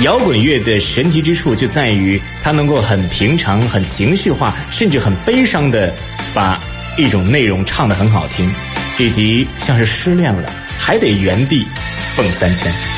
摇滚乐的神奇之处就在于它能够很平常、很情绪化，甚至很悲伤的把一种内容唱得很好听，以及像是失恋了还得原地蹦3圈。